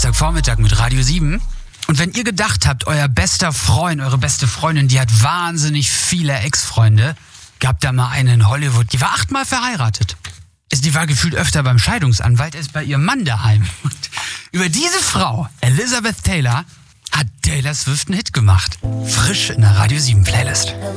Samstagvormittag mit Radio 7. Und wenn ihr gedacht habt, euer bester Freund, eure beste Freundin, die hat wahnsinnig viele Ex-Freunde, gab da mal eine in Hollywood, die war 8-mal verheiratet. Die war gefühlt öfter beim Scheidungsanwalt als bei ihrem Mann daheim. Und über diese Frau, Elizabeth Taylor, hat Taylor Swift einen Hit gemacht. Frisch in der Radio 7 Playlist.